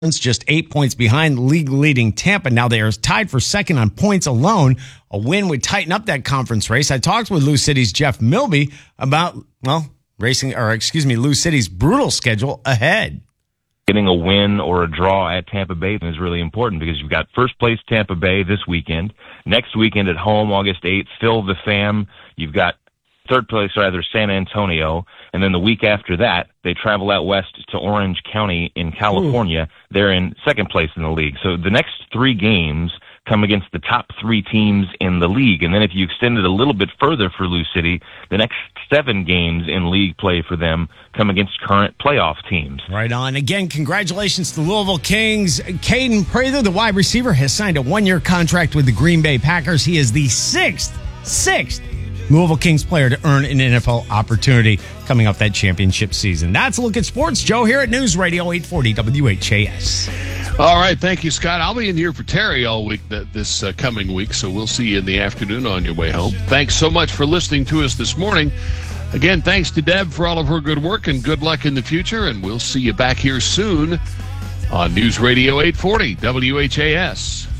just 8 points behind league-leading Tampa. Now they are tied for second on points alone. A win would tighten up that conference race. I talked with Lou City's Jeff Milby about, Lou City's brutal schedule ahead. Getting a win or a draw at Tampa Bay is really important because you've got first place Tampa Bay this weekend. Next weekend at home, August 8th, Phil the Fam. You've got third place, San Antonio. And then the week after that, they travel out west to Orange County in California. They're in second place in the league. So the next 3 games come against the top 3 teams in the league. And then if you extend it a little bit further for Lou City, the next 7 games in league play for them come against current playoff teams. Right on. Again, congratulations to the Louisville Kings. Caden Prather, the wide receiver, has signed a 1-year contract with the Green Bay Packers. He is the sixth Louisville Kings player to earn an NFL opportunity coming up that championship season. That's a look at sports, Joe, here at News Radio 840 WHAS. All right, thank you, Scott. I'll be in here for Terry all week this coming week, so we'll see you in the afternoon on your way home. Thanks so much for listening to us this morning. Again, thanks to Deb for all of her good work, and good luck in the future, and we'll see you back here soon on News Radio 840 WHAS.